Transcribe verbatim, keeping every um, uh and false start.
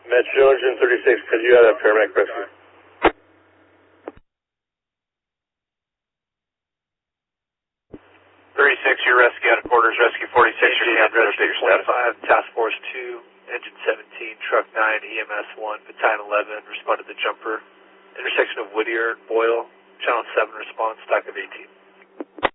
Metro Engine thirty-six, could you have a paramedic rescue? thirty-six, your rescue out of quarters, rescue forty-six, your rescue forty-five, task force two, engine seventeen, truck nine, E M S one, battalion eleven, respond to the jumper, intersection of Whittier, Boyle, channel seven response, stock of eighteen.